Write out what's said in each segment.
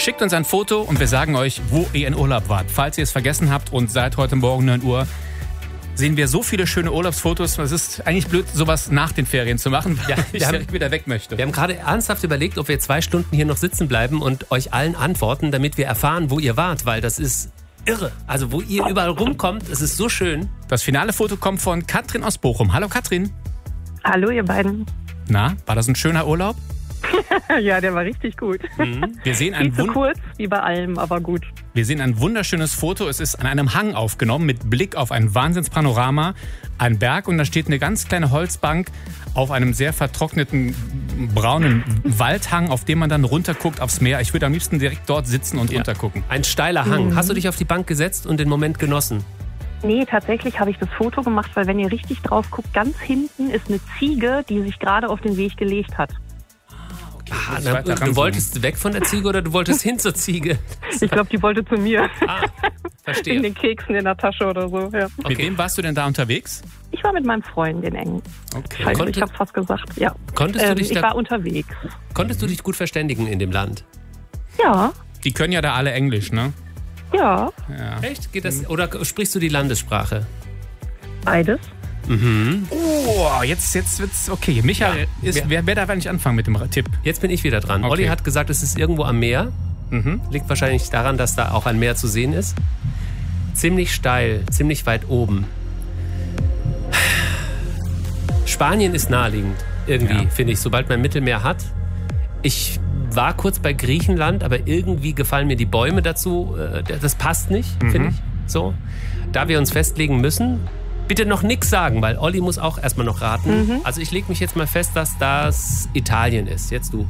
Schickt uns ein Foto und wir sagen euch, wo ihr in Urlaub wart. Falls ihr es vergessen habt und seit heute Morgen 9 Uhr sehen wir so viele schöne Urlaubsfotos. Es ist eigentlich blöd, sowas nach den Ferien zu machen, weil ich direkt wieder weg möchte. Wir haben gerade ernsthaft überlegt, ob wir 2 Stunden hier noch sitzen bleiben und euch allen antworten, damit wir erfahren, wo ihr wart, weil das ist irre. Also wo ihr überall rumkommt, es ist so schön. Das finale Foto kommt von Katrin aus Bochum. Hallo Katrin. Hallo ihr beiden. Na, war das ein schöner Urlaub? Ja, der war richtig gut. Wir sehen Nicht so kurz wie bei allem, aber gut. Wir sehen ein wunderschönes Foto. Es ist an einem Hang aufgenommen mit Blick auf ein Wahnsinnspanorama. Ein Berg und da steht eine ganz kleine Holzbank auf einem sehr vertrockneten braunen Waldhang, auf dem man dann runterguckt aufs Meer. Ich würde am liebsten direkt dort sitzen und runtergucken. Ein steiler Hang. Hast du dich auf die Bank gesetzt und den Moment genossen? Nee, tatsächlich habe ich das Foto gemacht, weil wenn ihr richtig drauf guckt, ganz hinten ist eine Ziege, die sich gerade auf den Weg gelegt hat. Du wolltest weg von der Ziege oder du wolltest hin zur Ziege? Ich glaube, die wollte zu mir. Verstehe. In den Keksen in der Tasche oder so. Ja. Okay. Mit wem warst du denn da unterwegs? Ich war mit meinem Freund, den Engen. Okay. Also, ich habe fast gesagt, ja. Ich war unterwegs. Konntest du dich gut verständigen in dem Land? Ja. Die können ja da alle Englisch, ne? Ja. Echt? Geht das? Oder sprichst du die Landessprache? Beides. Oh, jetzt wird's okay. Michael, wer darf eigentlich anfangen mit dem Tipp? Jetzt bin ich wieder dran. Okay. Olli hat gesagt, es ist irgendwo am Meer. Liegt wahrscheinlich daran, dass da auch ein Meer zu sehen ist. Ziemlich steil, ziemlich weit oben. Spanien ist naheliegend, irgendwie, finde ich, sobald man Mittelmeer hat. Ich war kurz bei Griechenland, aber irgendwie gefallen mir die Bäume dazu. Das passt nicht, finde ich. So. Da wir uns festlegen müssen, bitte noch nichts sagen, weil Olli muss auch erstmal noch raten. Also ich lege mich jetzt mal fest, dass das Italien ist. Jetzt du.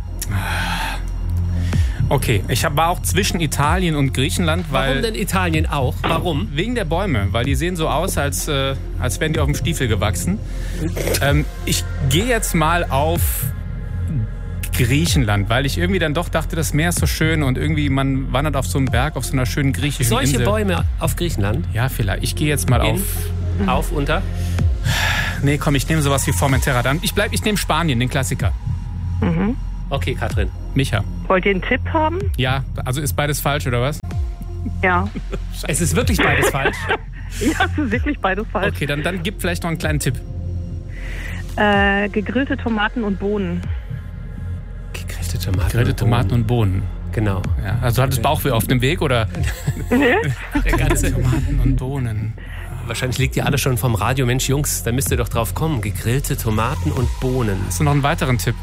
Okay, ich war auch zwischen Italien und Griechenland, weil... Warum denn Italien auch? Warum? Wegen der Bäume, weil die sehen so aus, als wären die auf dem Stiefel gewachsen. Ich gehe jetzt mal auf Griechenland, weil ich irgendwie dann doch dachte, das Meer ist so schön und irgendwie man wandert auf so einem Berg, auf so einer schönen griechischen Solche Insel. Bäume auf Griechenland? Ja, vielleicht. Ich gehe jetzt mal Auf, unter? Nee, komm, ich nehme sowas wie Formentera. Dann ich nehme Spanien, den Klassiker. Okay, Katrin. Micha. Wollt ihr einen Tipp haben? Ja, also ist beides falsch, oder was? Ja. Es ist wirklich beides falsch? Ja, es ist wirklich beides falsch. Okay, dann gib vielleicht noch einen kleinen Tipp. Gegrillte Tomaten und Bohnen. Gegrillte Tomaten und Bohnen. Genau. Ja, also hattest Bauchweh auf dem Weg, oder? Der ganze Tomaten und Bohnen. Wahrscheinlich liegt ihr alle schon vom Radio. Mensch, Jungs, da müsst ihr doch drauf kommen. Gegrillte Tomaten und Bohnen. Hast du noch einen weiteren Tipp?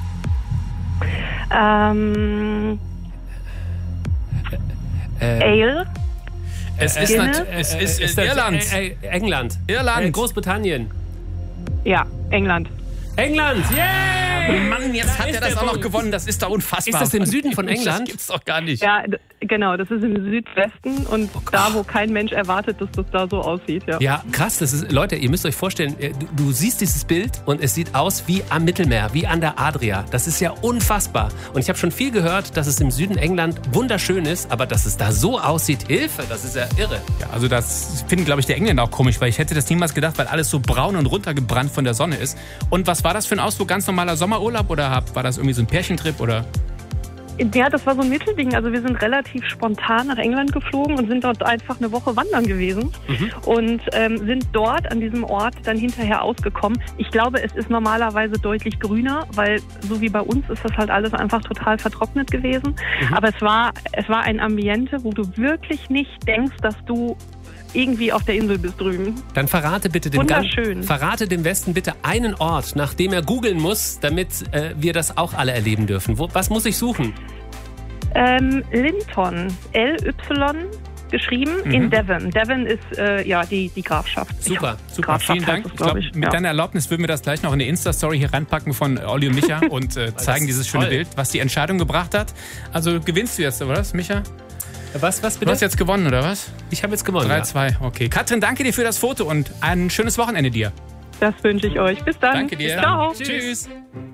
Ale. Es ist Irland. England. Irland. Großbritannien. Ja, England. England, yay! Mann, jetzt hat er das auch noch gewonnen. Das ist doch unfassbar. Ist das im Süden von England? Das gibt's doch gar nicht. Ja, genau, das ist im Südwesten und da, wo kein Mensch erwartet, dass das da so aussieht. Ja, Ja, krass. Das ist, Leute, ihr müsst euch vorstellen, du siehst dieses Bild und es sieht aus wie am Mittelmeer, wie an der Adria. Das ist ja unfassbar. Und ich habe schon viel gehört, dass es im Süden England wunderschön ist, aber dass es da so aussieht, Hilfe, das ist ja irre. Ja, also das finden, glaube ich, die Engländer auch komisch, weil ich hätte das niemals gedacht, weil alles so braun und runtergebrannt von der Sonne ist. Und was war das für ein Ausflug? Ganz normaler Sommerurlaub oder war das irgendwie so ein Pärchentrip oder? Ja, das war so ein Mittelding. Also wir sind relativ spontan nach England geflogen und sind dort einfach eine Woche wandern gewesen und sind dort an diesem Ort dann hinterher ausgekommen. Ich glaube, es ist normalerweise deutlich grüner, weil so wie bei uns ist das halt alles einfach total vertrocknet gewesen. Aber es war ein Ambiente, wo du wirklich nicht denkst, dass du irgendwie auf der Insel bist drüben. Dann verrate dem Westen bitte einen Ort, nach dem er googeln muss, damit wir das auch alle erleben dürfen. Was muss ich suchen? Linton. L-Y geschrieben in Devon. Devon ist die Grafschaft. Super. Vielen Dank. Ich glaube, mit deiner Erlaubnis würden wir das gleich noch in eine Insta-Story hier reinpacken von Olli und Micha und zeigen dieses schöne Bild, was die Entscheidung gebracht hat. Also gewinnst du jetzt, oder was, Micha? Was bitte? Du hast jetzt gewonnen, oder was? Ich habe jetzt gewonnen. 3-2, okay. Katrin, danke dir für das Foto und ein schönes Wochenende dir. Das wünsche ich euch. Bis dann. Danke dir. Ciao. Tschüss.